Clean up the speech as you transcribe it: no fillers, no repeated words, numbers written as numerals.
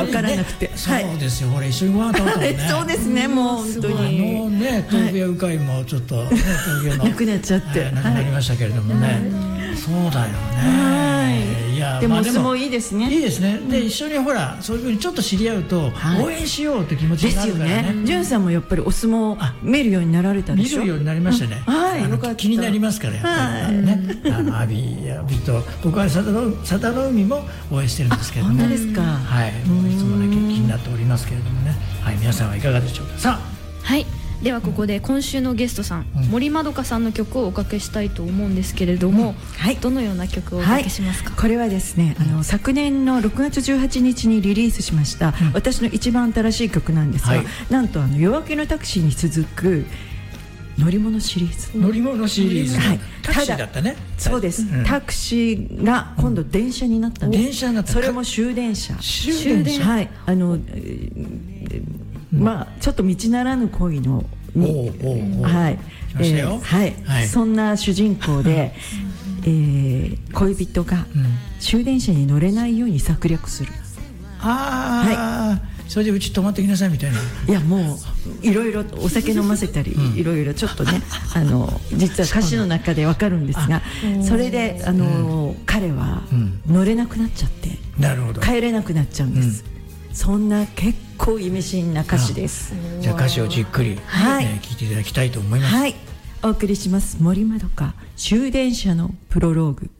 分からなくて、 そうですよ、ほら一緒にご飯食べたもんね。 そうですね、もう本当に豆腐屋うかいもちょっと東京のなくなっちゃってなくなりましたけれどもね、そうだよね。いや、 でもお相撲いいですね。 いいですね。で一緒にほらそういうふうにちょっと知り合うと応援しようって気持ちになるからね。 じゅんさんもやっぱりお相撲見るようになられたでしょ。 見るようになりましたね。気になりますからやっぱりね。阿炎と僕は佐田の海も応援してるんですけれども。 本当ですか。 はい、いつもね気になっておりますけれどもね。はい、皆さんはいかがでしょうか。さあ。 はい。ではここで今週のゲストさん、森まどかさんの曲をおかけしたいと思うんですけれども、どのような曲をおかけしますか？ これはですね、昨年の6月18日にリリースしました、私の一番新しい曲なんですが、なんと夜明けのタクシーに続く乗り物シリーズ。 乗り物シリーズ。タクシーだったね。 そうです。タクシーが今度電車になったんです。 電車になった。 それも終電車。 終電車。 はい。まあちょっと道ならぬ恋のはい、そんな主人公で恋人が終電車に乗れないように策略する。 それでうち泊まってきなさいみたいな。 いやもういろいろお酒飲ませたりいろいろちょっとね実は歌詞の中でわかるんですが、それで彼は乗れなくなっちゃって帰れなくなっちゃうんです。そんな結構意味深な歌詞です。 じゃあ歌詞をじっくり聞いていただきたいと思います。 はい、お送りします。森まどか終電車のプロローグ。